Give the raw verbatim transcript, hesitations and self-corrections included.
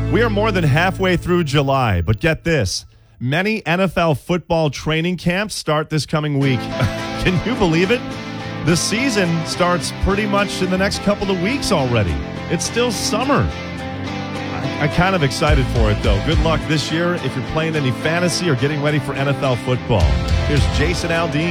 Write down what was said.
We are more than halfway through July, but get this. Many N F L football training camps start this coming week. Can you believe it? The season starts pretty much in the next couple of weeks already. It's still summer. I'm kind of excited for it, though. Good luck this year if you're playing any fantasy or getting ready for N F L football. Here's Jason Aldean.